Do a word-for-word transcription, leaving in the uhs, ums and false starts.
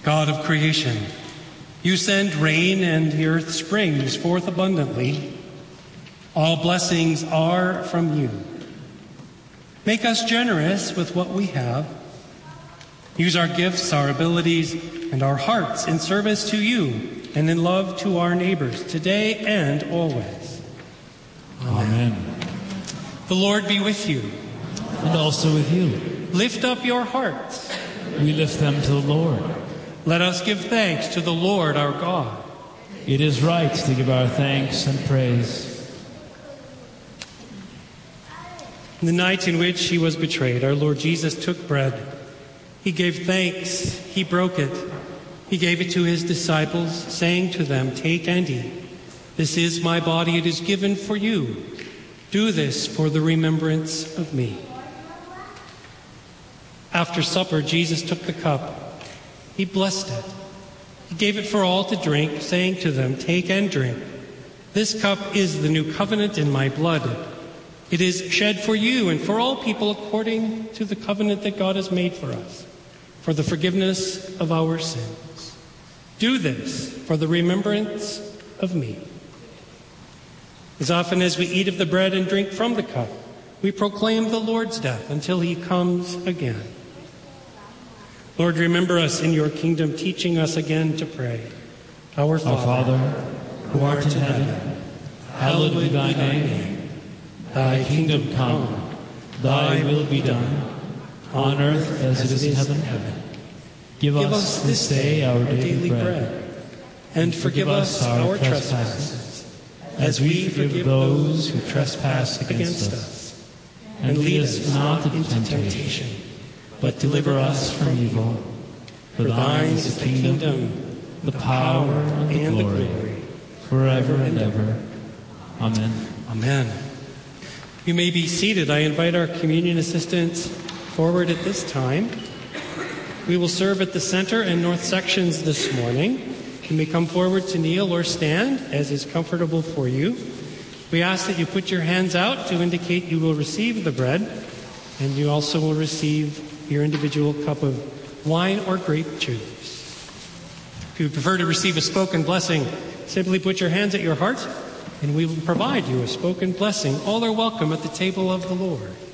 God of creation, you send rain and the earth springs forth abundantly. All blessings are from you. Make us generous with what we have. Use our gifts, our abilities, and our hearts in service to you and in love to our neighbors, today and always. Amen. The Lord be with you. And also with you. Lift up your hearts. We lift them to the Lord. Let us give thanks to the Lord our God. It is right to give our thanks and praise. The night in which he was betrayed, our Lord Jesus took bread. He gave thanks. He broke it. He gave it to his disciples, saying to them, "Take and eat. This is my body. It is given for you. Do this for the remembrance of me." After supper, Jesus took the cup. He blessed it. He gave it for all to drink, saying to them, "Take and drink. This cup is the new covenant in my blood. It is shed for you and for all people according to the covenant that God has made for us, for the forgiveness of our sins. Do this for the remembrance of me." As often as we eat of the bread and drink from the cup, we proclaim the Lord's death until he comes again. Lord, remember us in your kingdom, teaching us again to pray. Our Father, Our Father, who art in heaven, hallowed be thy name. Thy kingdom come, thy will be done, on earth as it is in heaven. Give us this day our daily bread, and forgive us our trespasses, as we forgive those who trespass against us. And lead us not into temptation, but deliver us from evil. For thine is the kingdom, the power, and the glory, forever and ever. Amen. Amen. You may be seated. I invite our communion assistants forward at this time. We will serve at the center and north sections this morning. You may come forward to kneel or stand, as is comfortable for you. We ask that you put your hands out to indicate you will receive the bread, and you also will receive your individual cup of wine or grape juice. If you prefer to receive a spoken blessing, simply put your hands at your heart, and we will provide you a spoken blessing. All are welcome at the table of the Lord.